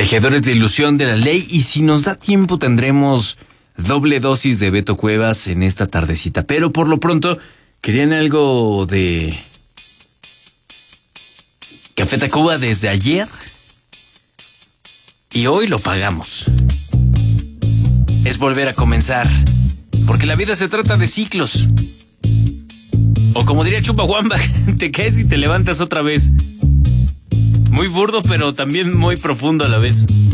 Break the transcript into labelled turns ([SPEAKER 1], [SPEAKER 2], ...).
[SPEAKER 1] Tejedores de ilusión de la ley, y si nos da tiempo tendremos doble dosis de Beto Cuevas en esta tardecita. Pero por lo pronto, ¿querían algo de Café Tacuba desde ayer? Y hoy lo pagamos. Es volver a comenzar, porque la vida se trata de ciclos. O como diría Chumbawamba, te caes y te levantas otra vez. Muy burdo, pero también muy profundo a la vez.